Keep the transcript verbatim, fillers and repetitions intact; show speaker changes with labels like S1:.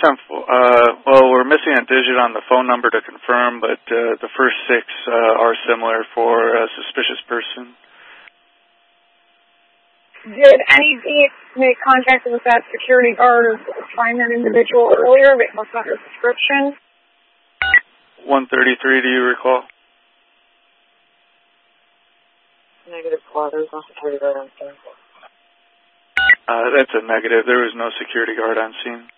S1: ten, uh, well, we're missing a digit on the phone number to confirm, but uh, the first six uh, are similar for a suspicious person.
S2: Did anything make contact with that security guard or find that individual earlier based on her description?
S1: one thirty-three, do you recall?
S2: Negative four, there's no security guard on scene.
S1: Uh, that's a negative. There was no security guard on scene.